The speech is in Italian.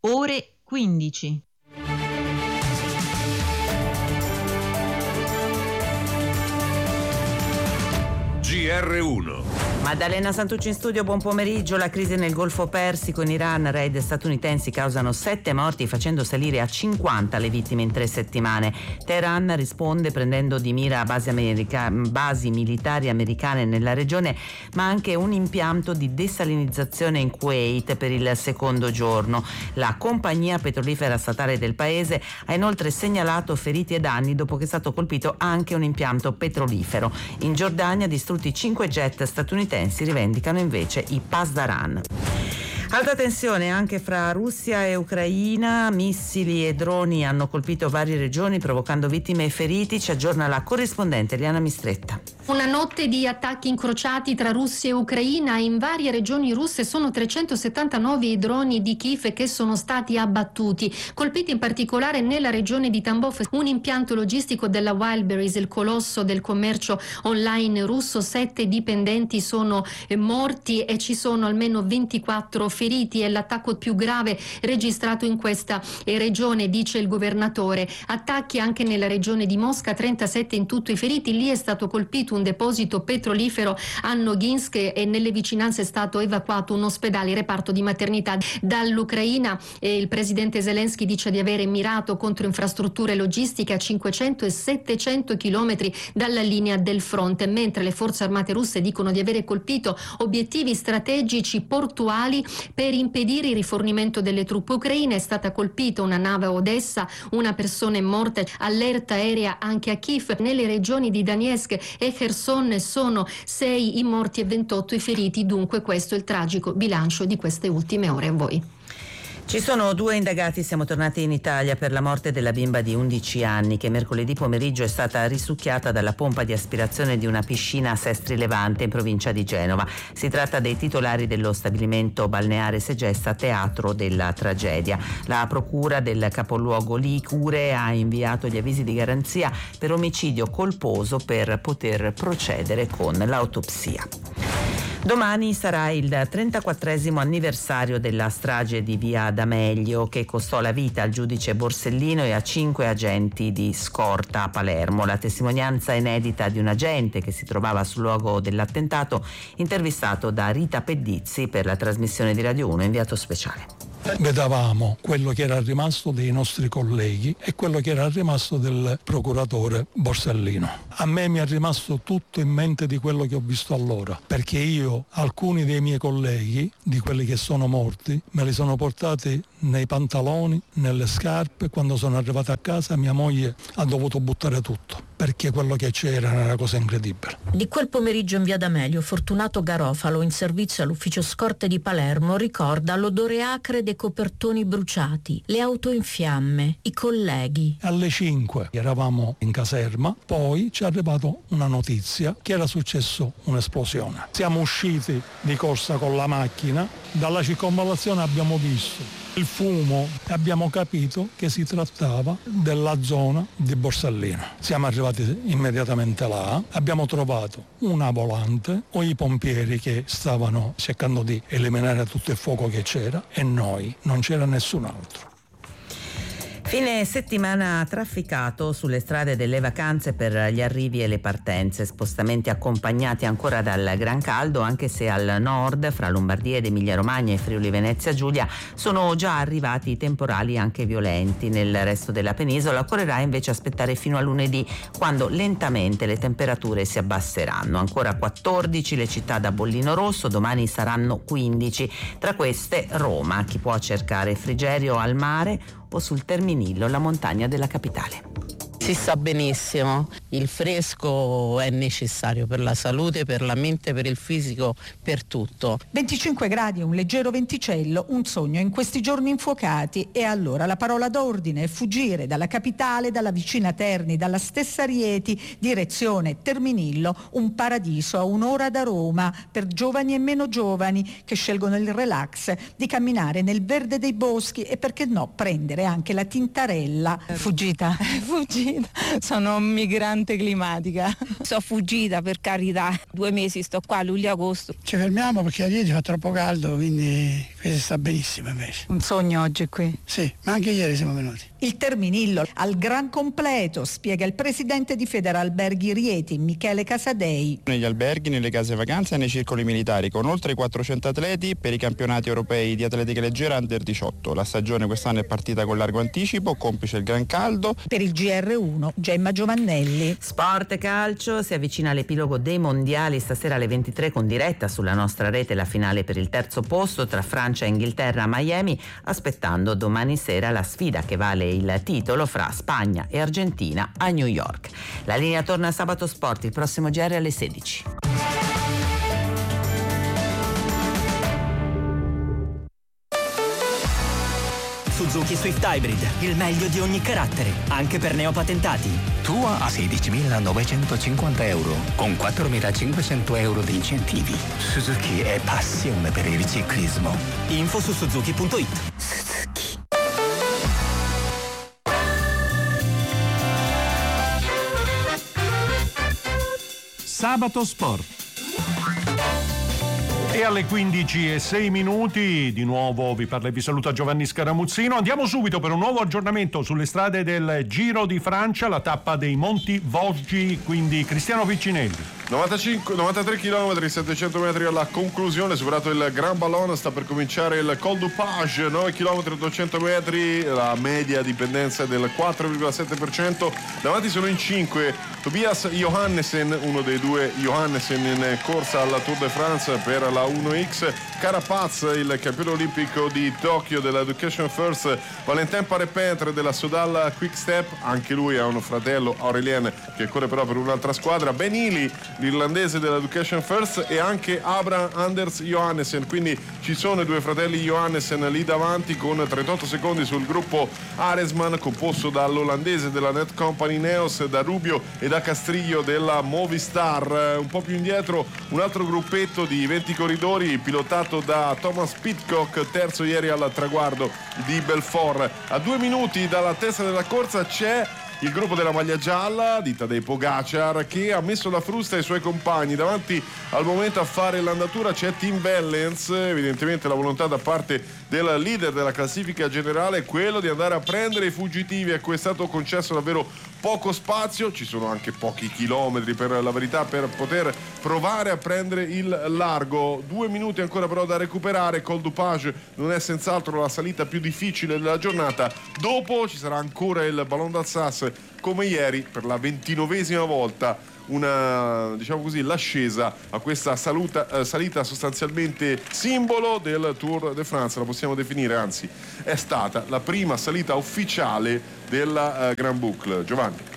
ore 15. GR1. Maddalena Santucci in studio, buon pomeriggio. La crisi nel Golfo Persico, in Iran, raid statunitensi causano 7 morti facendo salire a 50 le vittime in 3 settimane. Teheran risponde prendendo di mira basi militari americane nella regione, ma anche un impianto di desalinizzazione in Kuwait per il secondo giorno. La compagnia petrolifera statale del paese ha inoltre segnalato feriti e danni dopo che è stato colpito anche un impianto petrolifero. In Giordania distrutti 5 jet statunitensi, rivendicano invece i Pasdaran. Alta tensione anche fra Russia e Ucraina, missili e droni hanno colpito varie regioni provocando vittime e feriti. Ci aggiorna la corrispondente Liana Mistretta. Una notte di attacchi incrociati tra Russia e Ucraina. In varie regioni russe sono 379 i droni di Kiev che sono stati abbattuti, colpiti in particolare nella regione di Tambov, un impianto logistico della Wildberries, il colosso del commercio online russo. 7 dipendenti sono morti e ci sono almeno 24 feriti. È l'attacco più grave registrato in questa regione, dice il governatore. Attacchi anche nella regione di Mosca, 37 in tutto i feriti. Lì è stato colpito un deposito petrolifero a Noginsk e nelle vicinanze è stato evacuato un ospedale, reparto di maternità. Dall'Ucraina il presidente Zelensky dice di avere mirato contro infrastrutture logistiche a 500 e 700 chilometri dalla linea del fronte, mentre le forze armate russe dicono di avere colpito obiettivi strategici portuali per impedire il rifornimento delle truppe ucraine. È stata colpita una nave a Odessa, una persona è morta, allerta aerea anche a Kiev. Nelle regioni di Donetsk e Kherson sono 6 i morti e 28 i feriti. Dunque questo è il tragico bilancio di queste ultime ore. A voi. Ci sono 2 indagati, siamo tornati in Italia, per la morte della bimba di 11 anni che mercoledì pomeriggio è stata risucchiata dalla pompa di aspirazione di una piscina a Sestri Levante in provincia di Genova. Si tratta dei titolari dello stabilimento balneare Segesta, teatro della tragedia. La procura del capoluogo ligure ha inviato gli avvisi di garanzia per omicidio colposo per poter procedere con l'autopsia. Domani sarà il 34esimo anniversario della strage di Via D'Amelio che costò la vita al giudice Borsellino e a 5 agenti di scorta a Palermo. La testimonianza inedita di un agente che si trovava sul luogo dell'attentato, intervistato da Rita Pedizzi per la trasmissione di Radio 1 inviato speciale. Vedavamo quello che era rimasto dei nostri colleghi e quello che era rimasto del procuratore Borsellino. A me mi è rimasto tutto in mente di quello che ho visto allora, perché io alcuni dei miei colleghi, di quelli che sono morti, me li sono portati nei pantaloni, nelle scarpe. Quando sono arrivato a casa mia moglie ha dovuto buttare tutto, perché quello che c'era era una cosa incredibile. Di quel pomeriggio in Via D'Amelio, Fortunato Garofalo, in servizio all'ufficio scorte di Palermo, ricorda l'odore acre dei copertoni bruciati, le auto in fiamme, i colleghi. Alle 5 eravamo in caserma, poi ci è arrivata una notizia che era successo un'esplosione. Siamo usciti di corsa con la macchina, dalla circonvallazione abbiamo visto il fumo e abbiamo capito che si trattava della zona di Borsellino. Siamo arrivati immediatamente là, abbiamo trovato una volante o i pompieri che stavano cercando di eliminare tutto il fuoco che c'era e noi, non c'era nessun altro. Fine settimana trafficato sulle strade delle vacanze per gli arrivi e le partenze, spostamenti accompagnati ancora dal gran caldo, anche se al nord, fra Lombardia ed Emilia Romagna e Friuli Venezia Giulia, sono già arrivati i temporali anche violenti. Nel resto della penisola occorrerà invece aspettare fino a lunedì, quando lentamente le temperature si abbasseranno. Ancora 14 le città da bollino rosso, domani saranno 15, tra queste Roma. Chi può cercare Frigerio al mare o sul Terminillo, la montagna della capitale. Si sa benissimo, il fresco è necessario per la salute, per la mente, per il fisico, per tutto. 25 gradi e un leggero venticello, un sogno in questi giorni infuocati, e allora la parola d'ordine è fuggire dalla capitale, dalla vicina Terni, dalla stessa Rieti, direzione Terminillo, un paradiso a un'ora da Roma per giovani e meno giovani che scelgono il relax di camminare nel verde dei boschi e, perché no, prendere anche la tintarella. Fuggita. Sono migrante anticlimatica. Sono fuggita, per carità, 2 mesi sto qua, luglio-agosto. Ci fermiamo perché ieri fa troppo caldo, quindi qui sta benissimo invece. Un sogno oggi qui. Sì, ma anche ieri siamo venuti. Il Terminillo al gran completo, spiega il presidente di Federalberghi Rieti, Michele Casadei. Negli alberghi, nelle case vacanze e nei circoli militari, con oltre 400 atleti per i campionati europei di atletica leggera Under 18. La stagione quest'anno è partita con largo anticipo, complice il gran caldo. Per il GR1, Gemma Giovannelli. Sport e calcio, si avvicina l'epilogo dei mondiali stasera alle 23 con diretta sulla nostra rete la finale per il terzo posto tra Francia e Inghilterra a Miami, aspettando domani sera la sfida che vale il titolo fra Spagna e Argentina a New York. La linea torna a Sabato Sport, il prossimo GR alle 16. Suzuki Swift Hybrid, il meglio di ogni carattere, anche per neopatentati. Tua a 16.950 euro, con 4.500 euro di incentivi. Suzuki è passione per il ciclismo. Info su suzuki.it. Suzuki. Sabato Sport. E alle 15:06 di nuovo vi saluta Giovanni Scaramuzzino. Andiamo subito per un nuovo aggiornamento sulle strade del Giro di Francia, la tappa dei Monti Vosgi, quindi Cristiano Piccinelli. 93 km, 700 metri alla conclusione, superato il Grand Ballon, sta per cominciare il Col du Page, 9 km, 800 metri, la media dipendenza è del 4,7%, davanti sono in 5 Tobias Johannesen, uno dei 2 Johannesen in corsa alla Tour de France per la 1X, Carapaz, il campione olimpico di Tokyo dell'Education First, Valentin Parepintre della Sodal Quick Step, anche lui ha un fratello Aurelien che corre però per un'altra squadra, Benili, l'irlandese dell'Education First, e anche Abraham Anders Johannesen, quindi ci sono i 2 fratelli Johannesen lì davanti con 38 secondi sul gruppo Aresman, composto dall'olandese della Net Company Neos, da Rubio e da Castriglio della Movistar. Un po' più indietro un altro gruppetto di 20 corridori pilotato da Thomas Pidcock, terzo ieri al traguardo di Belfort. A 2 minuti dalla testa della corsa c'è il gruppo della maglia gialla di Tadej Pogacar, che ha messo la frusta ai suoi compagni. Davanti al momento a fare l'andatura c'è Tim Wellens, evidentemente la volontà da parte del leader della classifica generale è quello di andare a prendere i fuggitivi, a cui è stato concesso davvero poco spazio, ci sono anche pochi chilometri per la verità per poter provare a prendere il largo. 2 minuti ancora però da recuperare. Col du Page non è senz'altro la salita più difficile della giornata, dopo ci sarà ancora il Ballon d'Alsace come ieri per la 29esima volta, una, diciamo così, l'ascesa a questa salita sostanzialmente simbolo del Tour de France, la possiamo definire, anzi è stata la prima salita ufficiale della Grand Boucle. Giovanni.